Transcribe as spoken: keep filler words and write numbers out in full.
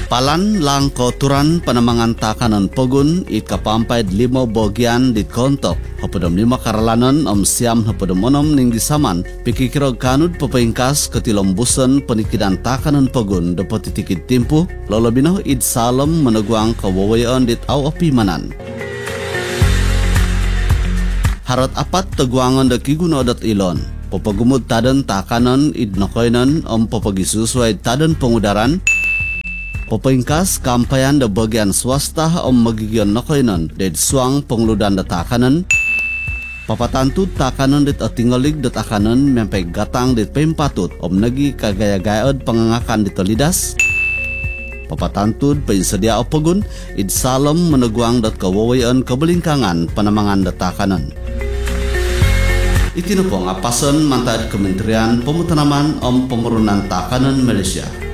Palan lang koturan panamangan takanan pogun it kapampay limo bagian dit kontok. Hapadam lima karalanan om siam hapadam onom ning disaman pikikirog kanud papaingkas ketilombusan penikidan takanan pogun dapat titikit timpu lolobino id salem meneguang kawawayan dit au apimanan. Harat apat teguangan de kiguno dat ilon. Popagumud tadan takanan id nakoynan om popagisusuay tadan pengudaran. Popengkas kampayan da bagian swasta om magigion nakoynan ded suang pengludan da takanan. Papatantu takanan det atingolig det akanan mempay gatang det pempatut om nagi kagaya-gayaod pangangakan dito lidas. Papatantud painsedia opagun id salem meneguang dat kawawayan kabelingkangan panamangan da takanan. Itinupong apasan mantad Kementerian Pemutanaman om Pemurunan Takanan Malaysia.